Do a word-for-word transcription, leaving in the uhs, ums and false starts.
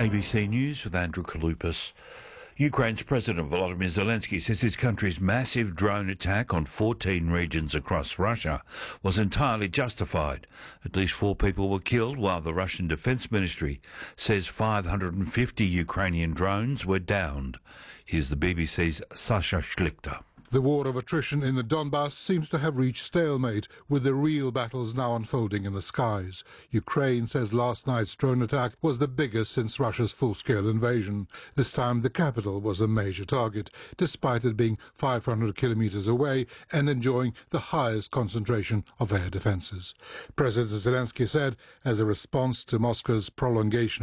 A B C News with Andrew Kaloupas. Ukraine's President Volodymyr Zelensky says his country's massive drone attack on fourteen regions across Russia was entirely justified. At least four people were killed, while the Russian Defense Ministry says five hundred fifty Ukrainian drones were downed. Here's the B B C's Sasha Schlichter. The war of attrition in the Donbass seems to have reached stalemate, with the real battles now unfolding in the skies. Ukraine says last night's drone attack was the biggest since Russia's full-scale invasion. This time the capital was a major target, despite it being five hundred kilometers away and enjoying the highest concentration of air defenses. President Zelensky said, as a response to Moscow's prolongation